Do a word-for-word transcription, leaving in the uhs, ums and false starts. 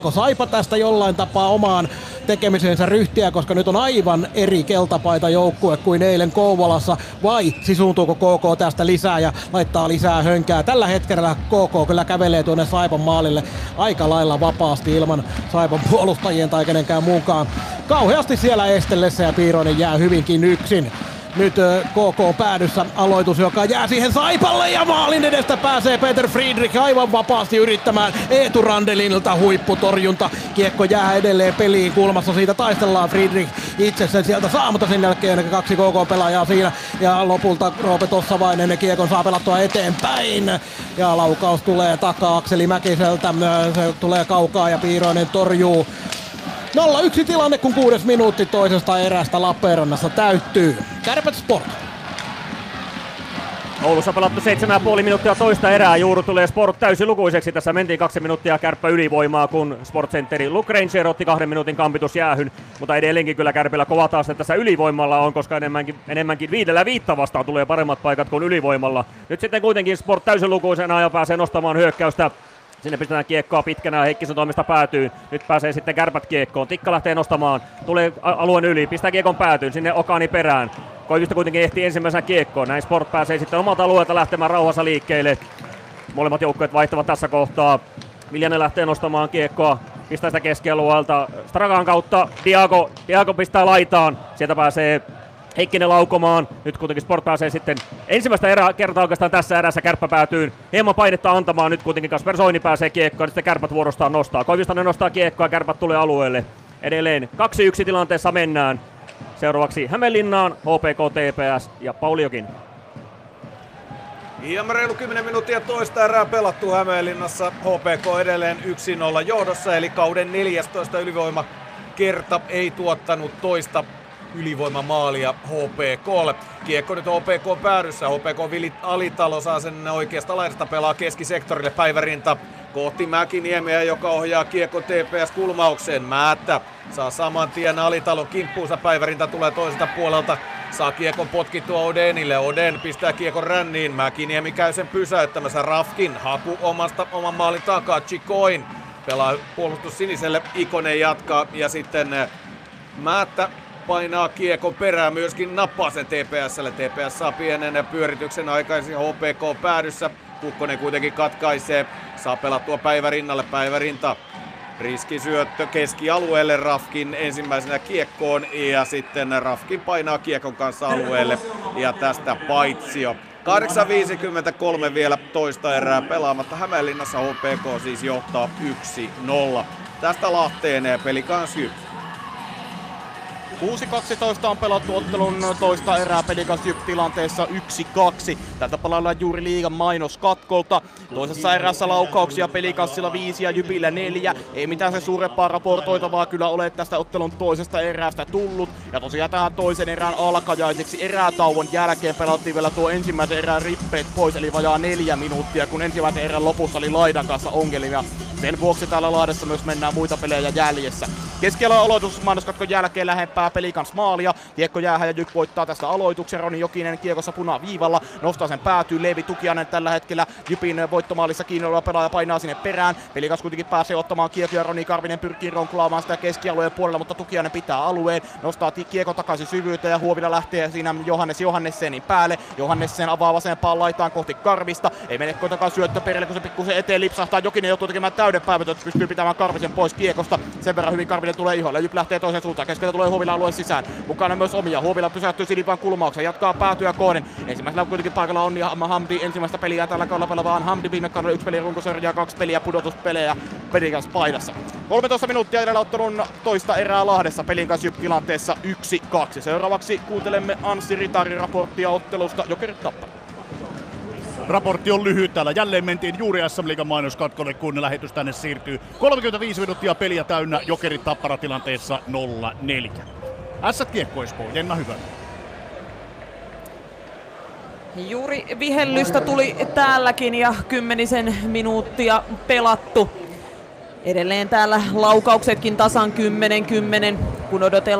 Saipa tästä jollain tapaa omaan tekemisensä ryhtiä, koska nyt on aivan eri keltapaita joukkue kuin eilen Kouvolassa, vai sisuuntuuko K K tästä lisää ja laittaa lisää hönkää? Tällä hetkellä K K kyllä kävelee tuonne Saipan maalille aika lailla vapaasti ilman Saipan puolustajien tai kenenkään muunkaan. Kauheasti siellä Estellessä ja Piiroinen jää hyvinkin yksin. Nyt K K päädyssä aloitus, joka jää siihen Saipalle ja maalin edestä pääsee Peter Friedrich aivan vapaasti yrittämään Eetu Randelinilta huipputorjunta. Kiekko jää edelleen peliin kulmassa, siitä taistellaan Friedrich itse sen sieltä saa, mutta sen jälkeen kaksi K K-pelaajaa siinä ja lopulta Roope Tossavainen kiekon saa pelattua eteenpäin ja laukaus tulee takaa Akseli Mäkiseltä, se tulee kaukaa ja Piiroinen torjuu. nolla yksi tilanne, kun kuudes minuutti toisesta erästä Lappeenrannassa täyttyy. Kärpät Sport. Oulussa pelattu seitsemän pilkku viisi minuuttia toista erää. Juuru tulee Sport täysilukuiseksi. Tässä mentiin kaksi minuuttia Kärppä ylivoimaa, kun Sportcenteri Luke Ranger otti kahden minuutin kampitusjäähyn. Mutta edelleenkin kyllä Kärpillä kova taas tässä ylivoimalla on, koska enemmänkin, enemmänkin viidellä viitta vastaan tulee paremmat paikat kuin ylivoimalla. Nyt sitten kuitenkin Sport täysilukuisena ja pääsee nostamaan hyökkäystä. Sinne pistetään kiekkoa pitkänä ja Heikkisen toimesta päätyy. Nyt pääsee sitten Kärpät kiekkoon. Tikka lähtee nostamaan. Tulee alueen yli. Pistää kiekon päätyyn. Sinne Okani perään. Koivisto kuitenkin ehtii ensimmäisenä kiekkoon. Näin Sport pääsee sitten omalta alueelta lähtemään rauhassa liikkeelle. Molemmat joukkueet vaihtavat tässä kohtaa. Viljanen lähtee nostamaan kiekkoa. Pistää sitä keskialueelta Strakan kautta. Diago. Diago pistää laitaan. Sieltä pääsee Heikkinen laukomaan. Nyt kuitenkin Sport pääsee sitten ensimmäistä erää, kertaa oikeastaan tässä erässä Kärppä päätyy hieman painetta antamaan. Nyt kuitenkin Kasper Soini pääsee kiekkoon, sitten Kärpät vuorostaan nostaa. Koivistonen nostaa kiekkoa ja Kärpät tulee alueelle. Edelleen kaksi yksi tilanteessa mennään. Seuraavaksi Hämeenlinnaan, H P K, T P S ja Pauliokin. Hieman reilu kymmenen minuuttia toista erää pelattu Hämeenlinnassa. H P K edelleen yksi nolla johdossa, eli kauden neljästoista ylivoimakerta ei tuottanut toista ylivoimamaalia H P K:lle. Kiekko nyt H P K päädyssä. H P K Vili Alitalo saa sen oikeasta laidasta, pelaa keskisektorille. Päivärinta kohti Mäkiniemeä, joka ohjaa kiekko T P S-kulmaukseen. Määttä saa saman tien Alitalon kimppuunsa. Päivärinta tulee toiselta puolelta. Saa kiekon potkittua Odenille. Oden pistää kiekon ränniin. Mäkiniemi käy sen pysäyttämässä. Rafkin haku omasta, oman maalin takaa. Chikoin pelaa puolustus siniselle. Ikonen jatkaa ja sitten Määttä painaa kiekon perään, myöskin nappaa sen T P S:lle. T P S saa pienen pyörityksen aikaisin H P K päädyssä. Kukkonen kuitenkin katkaisee. Saa pelattua Päivärinnalle. Päivärinta. Riskisyöttö keskialueelle. Rafkin ensimmäisenä kiekkoon ja sitten Rafkin painaa kiekon kanssa alueelle ja tästä paitsio. kahdeksan viisikymmentäkolme vielä toista erää pelaamatta. Hämeenlinnassa H P K siis johtaa yksi nolla. Tästä Lahteen Pelikans Jyp. kuusi kaksitoista on pelattu ottelun toista erää Pelikans Jyp tilanteessa yksi kaksi. Tältä palaillaan juuri liigan mainoskatkolta. Toisessa erässä laukauksia Pelikansilla viisi ja Jypillä neljä. Ei mitään se suurempaa raportoitavaa kyllä ole tästä ottelun toisesta erästä tullut. Ja tosiaan tähän toisen erään alkajaiseksi erätauon jälkeen pelattiin vielä tuo ensimmäisen erään rippeet pois, eli vajaa neljä minuuttia, kun ensimmäisen erän lopussa oli laidan kanssa ongelmia. Sen vuoksi täällä laidassa myös mennään muita pelejä jäljessä. Keskialan aloitus mainoskatkon jälkeen lähempää Pelikans maalia. Kiekko jäähän ja Jyp voittaa tästä aloituksen. Roni Jokinen kiekossa punaviivalla. Nostaa sen päätyy. Leevi Tukianen tällä hetkellä Jypin voittomaalissa kiinni oleva pelaaja painaa sinne perään. Pelikans kuitenkin pääsee ottamaan kiekko ja Roni Karvinen pyrkii ronklaamaan sitä keskialueen puolella, mutta Tukianen pitää alueen. Nostaa kiekko takaisin syvyyteen ja Huovila lähtee siinä Johannes Johannessenin päälle. Johannessen avaa vasempaan laitaan kohti Karvista. Ei mene kuitenkaan syöttö perille, kun se pikkusen eteen lipsahtaa. Jokinen joutuu tekemään täyden päivätön, että pystyy pitämään Karvisen pois kiekosta. Sen verran hyvin Karvinen tulee iholle. Jyp lähtee toiseen suuntaan. Keskeltä tulee Huovila alueen sisään. Mukana myös omia. Huovila pysähtyy Silipaan kulmauksen. Jatkaa päätyä kohden. Ensimmäisellä kuitenkin paikalla on Hamdi. Ensimmäistä peliä tällä kaudella pelaavaan Hamdi. Viime kaudella yksi peli runkosarjaa, kaksi peliä pudotuspelejä Pelikans paidassa. kolmetoista minuuttia edellä ottelun toista erää Lahdessa. Pelikans Jyp tilanteessa yksi kaksi. Seuraavaksi kuuntelemme Anssi Ritarin raporttia ottelusta Jokerit Tappara. Raportti on lyhyt täällä. Jälleen mentiin juuri S M-liigan mainoskatkolle, kun lähetys tänne siirtyy. kolmekymmentäviisi minuuttia peliä täynnä. Jokerit Tappara tilanteessa nolla neljä. Ässät Kiekko Espoo. Jenna Hyvä. Juuri vihellystä tuli täälläkin ja kymmenisen minuuttia pelattu. Edelleen täällä laukauksetkin tasan kymmenen kymmenen, kun odotellaan